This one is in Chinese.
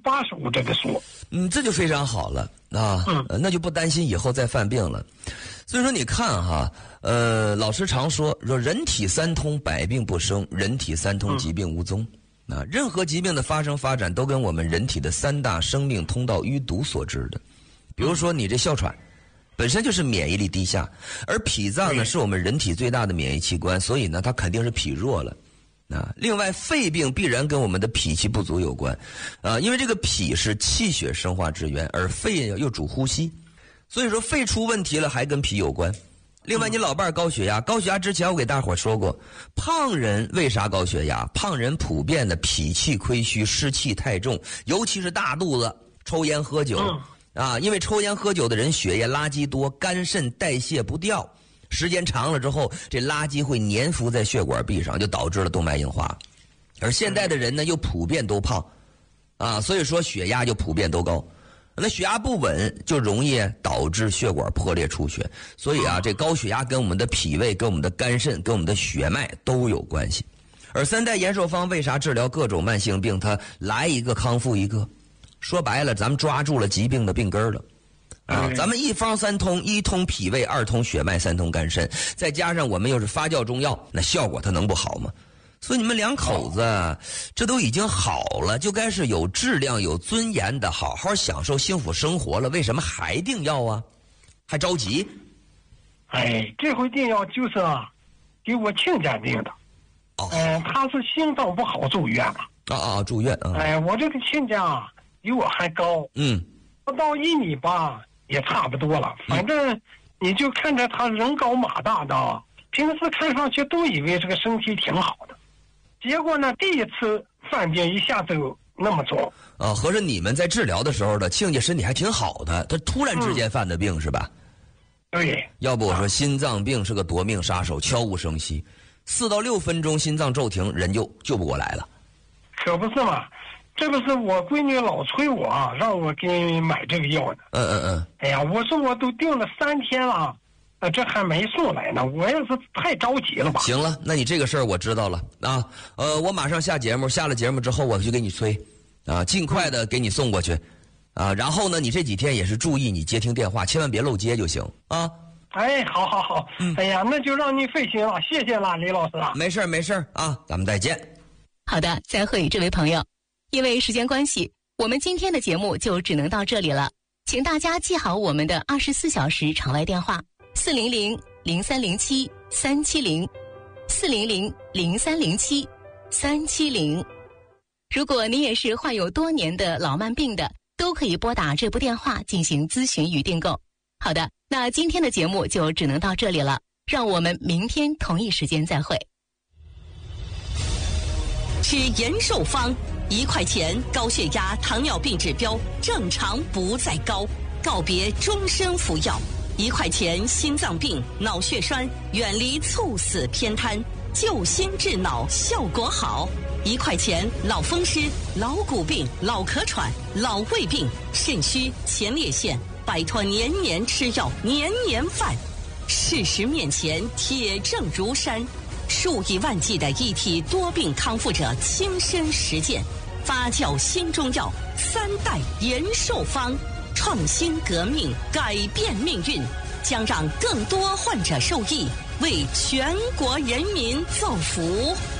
85这个数。 这就非常好了啊，那就不担心以后再犯病了。所以说你看哈，老师常说人体三通，百病不生；人体三通，疾病无踪。任何疾病的发生发展都跟我们人体的3大生命通道淤堵所致的。比如说你这哮喘本身就是免疫力低下，而脾脏呢是我们人体最大的免疫器官，所以呢它肯定是脾弱了。另外肺病必然跟我们的脾气不足有关，因为这个脾是气血生化之源，而肺又主呼吸，所以说肺出问题了还跟脾有关。另外你老伴高血压，高血压之前我给大伙说过，胖人为啥高血压？胖人普遍的脾气亏虚，湿气太重，尤其是大肚子，抽烟喝酒因为抽烟喝酒的人血液垃圾多，肝肾代谢不掉，时间长了之后，这垃圾会粘附在血管壁上，就导致了动脉硬化。而现代的人呢又普遍都胖所以说血压就普遍都高。那血压不稳就容易导致血管破裂出血，所以这高血压跟我们的脾胃、跟我们的肝肾、跟我们的血脉都有关系。而3代延寿方为啥治疗各种慢性病，它来一个康复一个？说白了，咱们抓住了疾病的病根了咱们一方三通，一通脾胃，二通血脉，三通肝肾，再加上我们又是发酵中药，那效果它能不好吗？所以你们两口子这都已经好了，就该是有质量有尊严的好好享受幸福生活了，为什么还订药啊？还着急？ 这回订药就是给我亲家订的。他是心脏不好住院了。 住院我这个亲家比我还高，不到1.8米也差不多了。反正你就看着他人高马大的，平时看上去都以为这个身体挺好的。结果呢，第一次犯病一下就那么重。 合着你们在治疗的时候的亲家身体还挺好的，他突然之间犯的病是吧？ 对。 要不我说心脏病是个夺命杀手，悄无声息，4到6分钟心脏骤停，人就救不过来了。 可不是嘛，这不是我闺女老催我让我给你买这个药呢。哎呀，我说我都订了3天了。这还没送来呢，我要是太着急了吧？ 行了，那你这个事儿我知道了我马上下节目，下了节目之后我就给你催尽快的给你送过去然后呢，你这几天也是注意你接听电话，千万别漏接就行好。哎呀，那就让你费心了，谢谢了，李老师没事咱们再见。 好的，再会这位朋友，因为时间关系，我们今天的节目就只能到这里了，请大家记好我们的24小时场外电话400-0307-370，400-0307-370。如果您也是患有多年的老慢病的，都可以拨打这部电话进行咨询与订购。好的，那今天的节目就只能到这里了，让我们明天同一时间再会。 吃延寿方，1块钱高血压、糖尿病指标正常不再高，告别终身服药。1块钱心脏病、脑血栓，远离猝死偏瘫，救心治脑效果好。1块钱老风湿、老骨病、老咳喘、老胃病、肾虚、前列腺，摆脱年年吃药、年年犯。事实面前铁证如山，数以万计的一体多病康复者亲身实践，发酵新中药3代延寿方，创新革命，改变命运，将让更多患者受益，为全国人民造福。